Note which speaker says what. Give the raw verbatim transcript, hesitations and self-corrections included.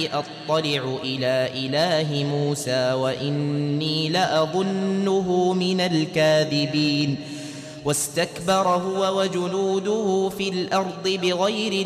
Speaker 1: أطلع إلى إله موسى وإني لأظنه من الكاذبين واستكبر هو وجنوده في الأرض بغير